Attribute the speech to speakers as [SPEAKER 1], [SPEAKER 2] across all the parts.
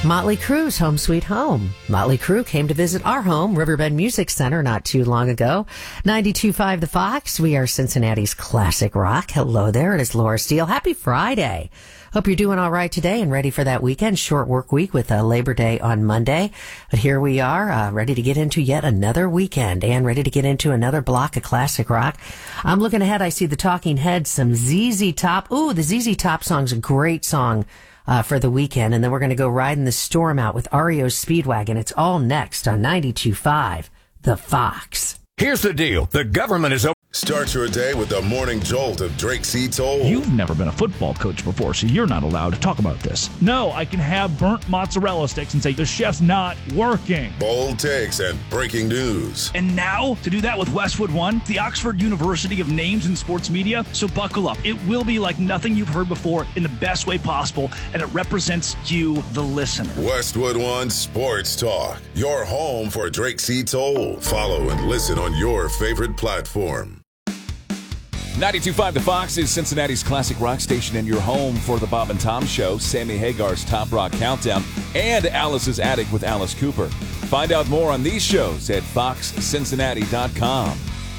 [SPEAKER 1] Motley Crue's Home Sweet Home. Motley Crue came to visit our home, Riverbend Music Center, not too long ago. 92.5 The Fox. We are Cincinnati's classic rock. Hello there. It is Laura Steele. Happy Friday. Hope you're doing all right today and ready for that weekend. Short work week with Labor Day on Monday. But here we are, ready to get into yet another weekend and ready to get into another block of classic rock. I'm looking ahead. I see the Talking Heads, some ZZ Top. Ooh, the ZZ Top song's a great song for the weekend. And then we're going to go riding the storm out with REO Speedwagon. It's all next on 92.5 The Fox.
[SPEAKER 2] Here's the deal. The government is open.
[SPEAKER 3] Start your day with the morning jolt of Drake C. Toll.
[SPEAKER 4] You've never been a football coach before, so you're not allowed to talk about this. No, I can have burnt mozzarella sticks and say the chef's not working.
[SPEAKER 3] Bold takes and breaking news.
[SPEAKER 4] And now, to do that with Westwood One, the Oxford University of Names in Sports Media. So buckle up. It will be like nothing you've heard before in the best way possible, and it represents you, the listener.
[SPEAKER 3] Westwood One Sports Talk. Your home for Drake C. Toll. Follow and listen on your favorite platform.
[SPEAKER 5] 92.5 The Fox is Cincinnati's classic rock station and your home for the Bob and Tom Show, Sammy Hagar's Top Rock Countdown, and Alice's Attic with Alice Cooper. Find out more on these shows at foxcincinnati.com.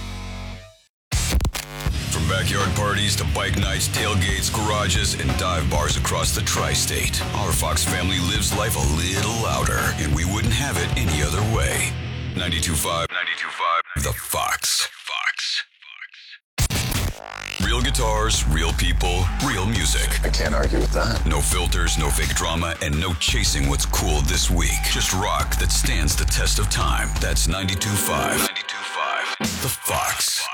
[SPEAKER 6] From backyard parties to bike nights, tailgates, garages, and dive bars across the tri-state, our Fox family lives life a little louder, and we wouldn't have it any other way. 92.5 The Fox. Real guitars, real people, real music.
[SPEAKER 3] I can't argue with that.
[SPEAKER 6] No filters, no fake drama, and no chasing what's cool this week. Just rock that stands the test of time. That's 92.5 The Fox.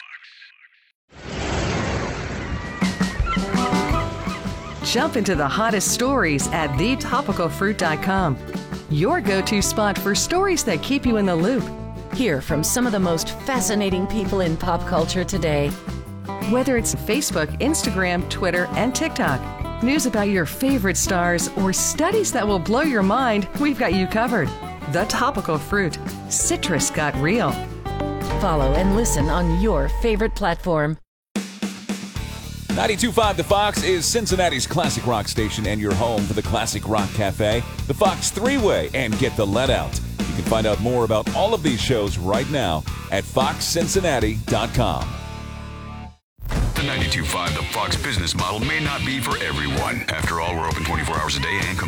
[SPEAKER 7] Jump into the hottest stories at thetopicalfruit.com. Your go-to spot for stories that keep you in the loop.
[SPEAKER 8] Hear from some of the most fascinating people in pop culture today.
[SPEAKER 7] Whether it's Facebook, Instagram, Twitter, and TikTok, news about your favorite stars, or studies that will blow your mind, we've got you covered. The Topical Fruit. Citrus got real.
[SPEAKER 8] Follow and listen on your favorite platform.
[SPEAKER 5] 92.5 The Fox is Cincinnati's classic rock station and your home for the Classic Rock Cafe, the Fox Three-Way, and Get the Let Out. You can find out more about all of these shows right now at foxcincinnati.com.
[SPEAKER 6] The 92.5 The Fox business model may not be for everyone. After all, we're open 24 hours a day and